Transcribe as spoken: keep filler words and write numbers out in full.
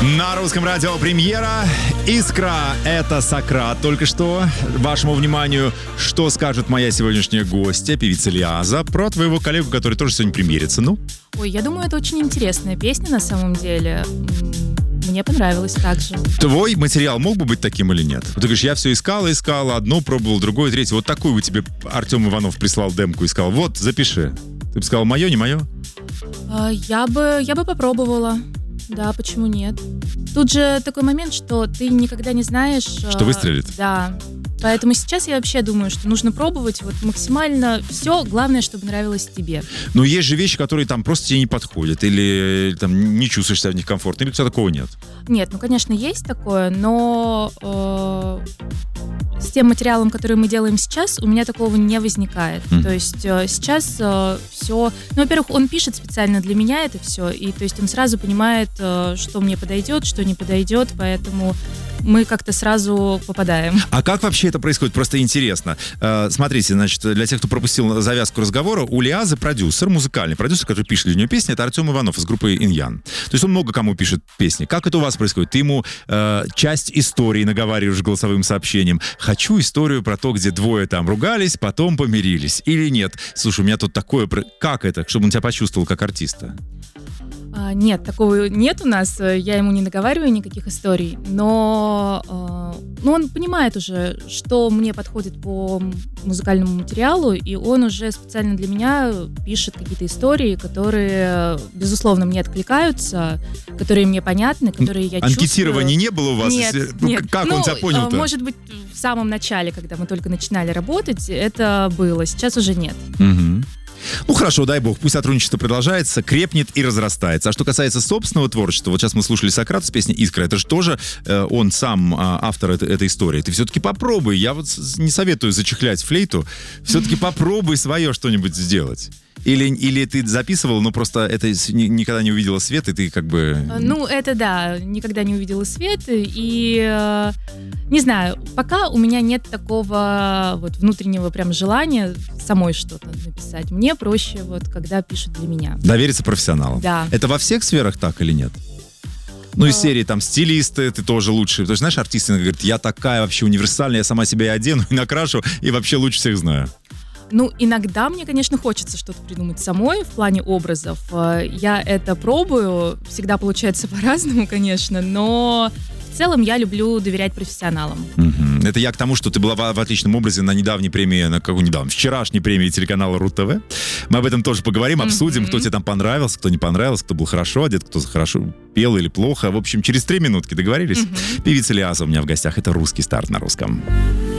На русском радио премьера «Искра» — это Сократ. Только что вашему вниманию, что скажет моя сегодняшняя гостья, певица Лиаза, про твоего коллегу, который тоже сегодня премьерится. Ну? Ой, я думаю, это очень интересная песня на самом деле. Мне понравилось также. Твой материал мог бы быть таким или нет? Ты говоришь, я все искала, искала, одно пробовал, другое, третье. Вот такую бы тебе Артем Иванов прислал демку и сказал, вот, запиши. Ты бы сказал, мое, не мое? Я бы, я бы попробовала. Да, почему нет? Тут же такой момент, что ты никогда не знаешь... Что выстрелит? Да. Поэтому сейчас я вообще думаю, что нужно пробовать вот максимально все, главное, чтобы нравилось тебе. Но есть же вещи, которые там просто тебе не подходят, или там не чувствуешь себя в них комфортно, или у тебя такого нет? Нет, ну, конечно, есть такое, но э, с тем материалом, который мы делаем сейчас, у меня такого не возникает. Mm. То есть э, сейчас э, все... Ну, во-первых, он пишет специально для меня это все, и то есть он сразу понимает, э, что мне подойдет, что не подойдет, поэтому... мы как-то сразу попадаем. А как вообще это происходит? Просто интересно. Э, смотрите, значит, для тех, кто пропустил завязку разговора, у Лиазы продюсер, музыкальный продюсер, который пишет для нее песни, это Артем Иванов из группы Иньян. То есть он много кому пишет песни. Как это у вас происходит? Ты ему э, часть истории наговариваешь голосовым сообщением. Хочу историю про то, где двое там ругались, потом помирились. Или нет? Слушай, у меня тут такое... Как это? Чтобы он тебя почувствовал как артиста? Нет, такого нет у нас. Я ему не наговариваю никаких историй, но ну, он понимает уже, что мне подходит по музыкальному материалу, и он уже специально для меня пишет какие-то истории, которые, безусловно, мне откликаются, которые мне понятны, которые я чувствую. Анкетирования не было у вас? Нет, ну, нет. Как ну, он тебя понял-то? Может быть, в самом начале, когда мы только начинали работать, это было. Сейчас уже нет. Угу. Ну хорошо, дай бог, пусть сотрудничество продолжается, крепнет и разрастается. А что касается собственного творчества, вот сейчас мы слушали Сократа с песней «Искра», это же тоже э, он сам э, автор этой, этой истории. Ты все-таки попробуй, я вот не советую зачехлять флейту, все-таки попробуй свое что-нибудь сделать. Или, или ты записывала, но просто это никогда не увидела свет, и ты как бы... Ну, это да, никогда не увидела свет, и э, не знаю, пока у меня нет такого вот внутреннего прям желания самой что-то написать. Мне проще вот, когда пишут для меня. Довериться профессионалам. Да. Это во всех сферах так или нет? Ну, из серии, там, стилисты, ты тоже лучше. Потому что, знаешь, артисты говорят, я такая вообще универсальная, я сама себя и одену, и накрашу, и вообще лучше всех знаю. Ну, иногда мне, конечно, хочется что-то придумать самой в плане образов. Я это пробую, всегда получается по-разному, конечно, но в целом я люблю доверять профессионалам. Mm-hmm. Это я к тому, что ты была в, в отличном образе на недавней премии, на какой недавно, вчерашней премии телеканала РУ-ТВ. Мы об этом тоже поговорим, обсудим, mm-hmm. кто тебе там понравился, кто не понравился, кто был хорошо одет, кто хорошо пел или плохо. В общем, через три минутки договорились. Mm-hmm. Певица Лиаза у меня в гостях. Это «Русский старт» на русском.